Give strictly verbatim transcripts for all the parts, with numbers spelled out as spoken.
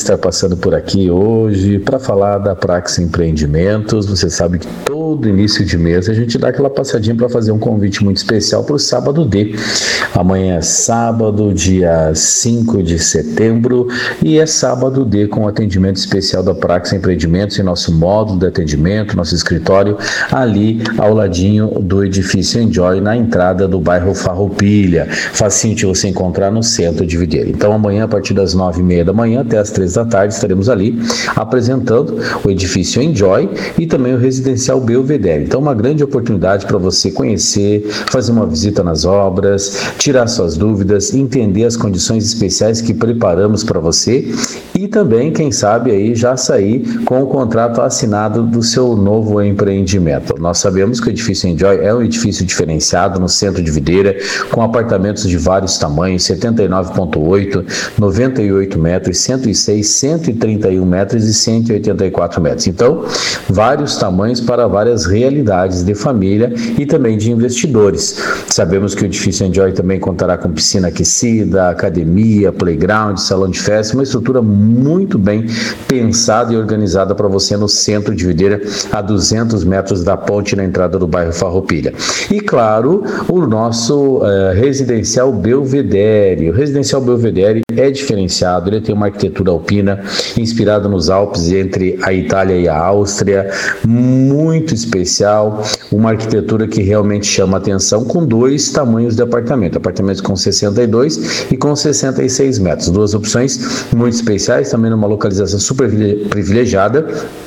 estar passando por aqui hoje para falar da Praxis Empreendimentos. Você sabe que todo início de mês a gente dá aquela passadinha para fazer um convite muito especial para o Sábado D. Amanhã é sábado, dia cinco de setembro, e é Sábado D com atendimento especial da Praxis Empreendimentos em nosso módulo de atendimento, nosso escritório, ali ao ladinho do edifício Enjoy, na entrada do bairro Farroupilha. Facinho de você encontrar no centro de Videira. Então amanhã, a partir das nove e meia da manhã até as três da tarde, estaremos ali apresentando o edifício Enjoy e também o residencial Belvedere. Então uma grande oportunidade para você conhecer, fazer uma visita nas obras, tirar suas dúvidas, entender as condições especiais que preparamos para você e também, quem sabe, aí já sair com o contrato assinado do seu novo empreendimento. Nós sabemos que o edifício Enjoy é um edifício diferenciado no centro de Videira, com apartamentos de vários tamanhos, setenta e nove vírgula oito, noventa e oito metros, cento e seis, cento e trinta e um metros e cento e oitenta e quatro metros. Então, vários tamanhos para várias realidades de família e também de investidores. Sabemos que o edifício Enjoy também contará com piscina aquecida, academia, playground, salão de festa, uma estrutura muito bem pensada e organizada para você no centro de Videira, a duzentos metros da ponte na entrada do bairro Farroupilha. E claro, o nosso uh, residencial Belvedere. O residencial Belvedere é diferenciado, ele tem uma arquitetura alpina inspirada nos Alpes entre a Itália e a Áustria, muito especial, uma arquitetura que realmente chama atenção, com dois tamanhos de apartamento, apartamentos com sessenta e dois e com sessenta e seis metros, duas opções muito especiais, também numa localização super privilegiada,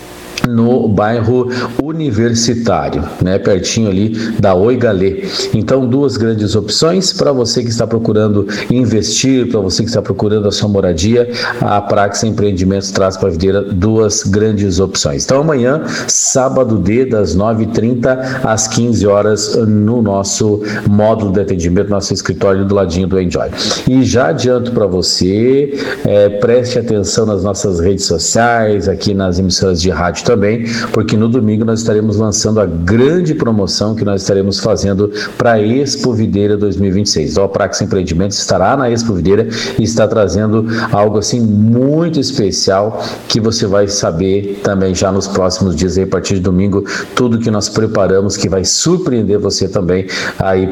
no bairro Universitário, né, pertinho ali da Oi Galê. Então, duas grandes opções para você que está procurando investir, para você que está procurando a sua moradia. A Praxis Empreendimentos traz para a Videira duas grandes opções. Então, amanhã, sábado D, das nove e trinta às quinze horas, no nosso módulo de atendimento, nosso escritório do ladinho do Enjoy. E já adianto para você, é, preste atenção nas nossas redes sociais, aqui nas emissoras de rádio também, porque no domingo nós estaremos lançando a grande promoção que nós estaremos fazendo para a Expo Videira dois mil e vinte e seis. Então, a Praxis Empreendimentos estará na Expo Videira e está trazendo algo assim muito especial que você vai saber também já nos próximos dias, aí, a partir de domingo, tudo que nós preparamos que vai surpreender você também aí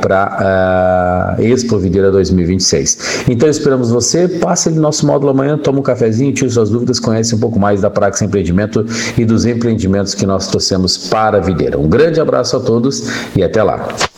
para a Expo Videira dois mil e vinte e seis. Então, esperamos você, passe ali no nosso módulo amanhã, toma um cafezinho, tire suas dúvidas, conhece um pouco mais da Praxis Empreendimento e dos empreendimentos que nós trouxemos para a Videira. Um grande abraço a todos e até lá.